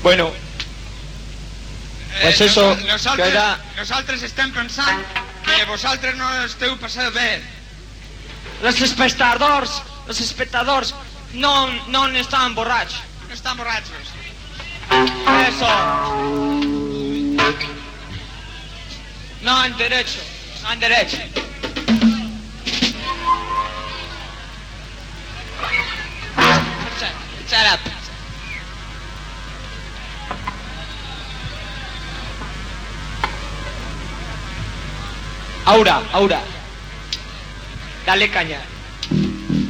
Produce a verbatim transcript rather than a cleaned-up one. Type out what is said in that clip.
Bueno, pues Eh, eso, nos- nosaltres, que era... nosaltres estem pensant que vosaltres no esteu passant bé. Los espectadors, los espectadors no, no estaban borrachos. No estan borratxos. Por eso. No han derecho, no han derecho. Shut, shut up. Aura, Aura. Dale caña.